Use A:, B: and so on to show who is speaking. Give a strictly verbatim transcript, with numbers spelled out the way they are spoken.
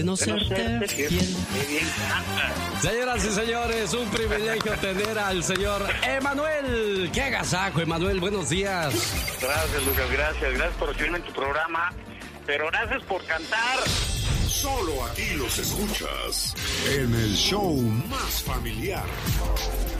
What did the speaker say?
A: No serte fiel. Señoras y señores, un privilegio tener al señor Emanuel. ¡Qué agasajo, Emanuel! Buenos días.
B: Gracias, Lucas, gracias. Gracias por recibirme en tu programa. Pero gracias por cantar.
C: Solo aquí los escuchas en el show más familiar.